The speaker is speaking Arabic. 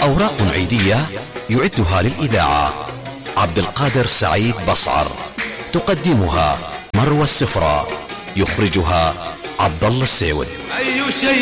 أوراق عيدية يعدها للإذاعة عبد القادر سعيد بصعر، تقدمها مروى السفرة، يخرجها عبد الله السيود. أي شيء